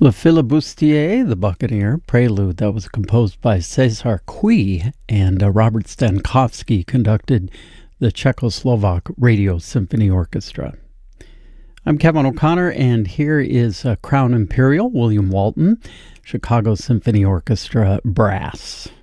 Le Flibustier, the Buccaneer, prelude that was composed by Cesar Cui, and Robert Stankowski conducted the Czechoslovak Radio Symphony Orchestra. I'm Kevin O'Connor, and here is Crown Imperial, William Walton, Chicago Symphony Orchestra Brass.